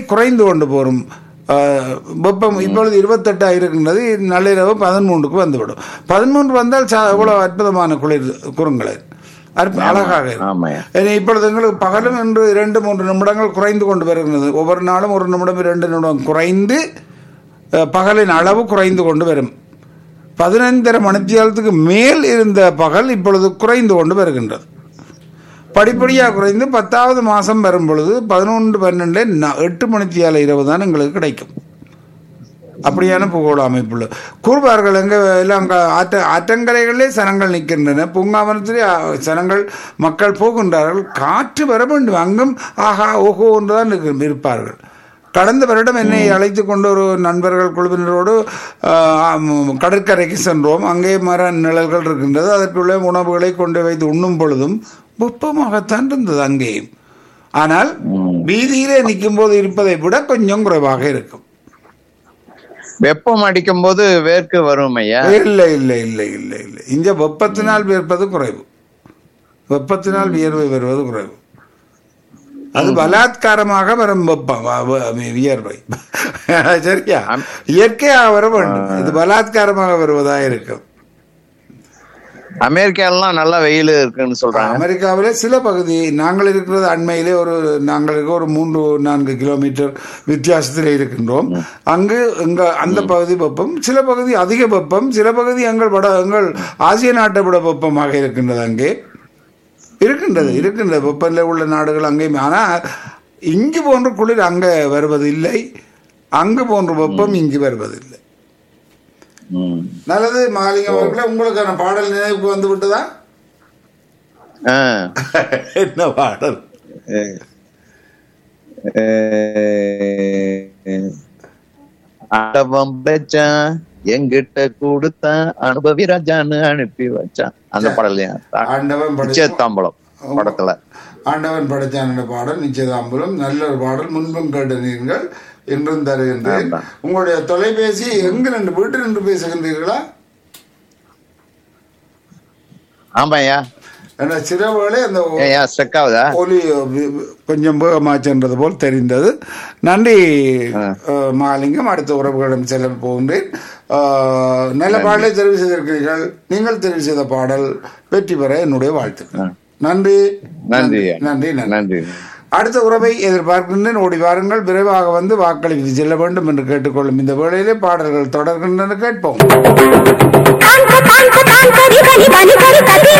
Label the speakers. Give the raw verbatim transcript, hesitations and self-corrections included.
Speaker 1: குறைந்து கொண்டு போகும். வெப்பம் இப்பொழுது இருபத்தெட்டாக இருக்கின்றது, நள்ளிரவு பதிமூன்றுக்கு வந்துவிடும். பதிமூன்று வந்தால் எவ்வளவு அற்புதமான குளிர் குறுங்களை அழகாக இருக்கும். இப்பொழுது எங்களுக்கு பகலும் என்று இரண்டு மூன்று நிமிடங்கள் குறைந்து கொண்டு வருகிறது. ஒவ்வொரு நாளும் ஒரு நிமிடம் இரண்டு நிமிடம் குறைந்து பகலின் அளவு குறைந்து கொண்டு வரும். பதினைந்தரை மணித்தியாலத்துக்கு மேல் இருந்த பகல் இப்பொழுது குறைந்து கொண்டு வருகின்றது. படிப்படியாக குறைந்து பத்தாவது மாதம் வரும் பொழுது பதினொன்று பன்னெண்டு எட்டு மணித்தியால இரவு தான் எங்களுக்கு கிடைக்கும். அப்படியான பூகோள அமைப்புள்ள கூறுவார்கள். எங்க எல்லாம் ஆற்ற ஆற்றங்கரைகளிலே சனங்கள் நிற்கின்றன, பூங்காவனத்திலே சனங்கள் மக்கள் போகின்றார்கள். காற்று வர வேண்டும், அங்கும் ஆஹா ஓஹோ என்றுதான் இருப்பார்கள். கடந்த வருடம் என்னை அழைத்து கொண்டு ஒரு நண்பர்கள் குழுவினரோடு கடற்கரைக்கு சென்றோம். அங்கே மர நிழல்கள் இருக்கின்றது. அதற்குள்ளே உணவுகளை கொண்டு வைத்து உண்ணும் பொழுதும் வெப்பமாகத்தான் இருந்தது அங்கேயும். ஆனால் வீதியிலே நிற்கும் போது இருப்பதை விட கொஞ்சம் குறைவாக இருக்கும்.
Speaker 2: வெப்பம் அடிக்கும் போது வேர்க்கு வரும் ஐயா?
Speaker 1: இல்லை இல்லை இல்லை இல்லை இல்லை இங்க வெப்பத்தினால் வியர்ப்பது குறைவு, வெப்பத்தினால் வியர்வை வருவது குறைவு. அது பலாத்காரமாக வரும் வெப்பம் வியர்வை. சரியா? இயற்கையாக வர வேண்டும், இது பலாத்காரமாக வருவதாக இருக்கும்.
Speaker 2: அமெரிக்காலாம் நல்லா வெயில் இருக்குன்னு சொல்றாங்க.
Speaker 1: அமெரிக்காவிலே சில பகுதி, நாங்கள் இருக்கிறது அண்மையிலே ஒரு நாங்கள் இருக்க ஒரு மூன்று நான்கு கிலோமீட்டர் வித்தியாசத்தில் இருக்கின்றோம். அங்கு எங்க அந்த பகுதி வெப்பம், சில பகுதி அதிக வெப்பம், சில பகுதி எங்கள் வட எங்கள் ஆசிய நாட்டை விட வெப்பமாக இருக்கின்றது. அங்கே இருக்கின்றது இருக்கின்றது வெப்பநிலை உள்ள நாடுகள் அங்கேயும். ஆனால் இங்கு போன்ற குளிர் அங்கே வருவதில்லை, அங்கு போன்ற வெப்பம் இங்கு வருவதில்லை. நல்லது மாலிங்கம் அவர்களே, உங்களுக்கான பாடல் நினைவுக்கு வந்து விட்டதா? என்ன பாடல்?
Speaker 2: எங்கிட்ட கொடுத்த அனுபவி ராஜான்னு அனுப்பி வச்சான், அந்த பாடல் நிச்சயதாம்பலம் படத்துல.
Speaker 1: ஆண்டவன் படைச்சான் என்ற பாடல் நிச்சயதாம்பலம் நல்ல ஒரு பாடல். முன்பும் கேட்ட நீங்கள் என்றும் தருகின்றேன். உங்களுடைய தொலைபேசி எங்கு நின்று, வீட்டில் நின்று பேசுகின்றீர்களா?
Speaker 2: ஆமாய்யா.
Speaker 1: சில வேளை அந்த ஒலி கொஞ்சம் வேகமாச்சென்றது போல் தெரிந்தது. நன்றி மகாலிங்கம். அடுத்த உறவுகளிடம் செல்ல போகின்றேன். நல்ல பாடலை தெரிவு செய்திருக்கிறீர்கள். நீங்கள் தெரிவு செய்த பாடல் வெற்றி பெற என்னுடைய வாழ்த்துக்கள். நன்றி
Speaker 2: நன்றி
Speaker 1: நன்றி நன்றி. அடுத்த உறவை எதிர்பார்க்கின்றேன். ஓடி வாருங்கள், விரைவாக வந்து வாக்களித்து செல்ல வேண்டும் என்று கேட்டுக்கொள்ளும் இந்த வேளையிலே பாடல்கள் தொடர்கின்றன. கேட்போம்.